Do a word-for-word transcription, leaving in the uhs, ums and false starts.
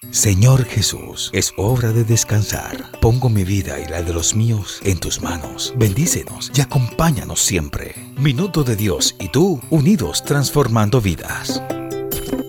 Señor Jesús, es hora de descansar. Pongo mi vida y la de los míos en tus manos. Bendícenos y acompáñanos siempre. Minuto de Dios y tú, unidos transformando vidas.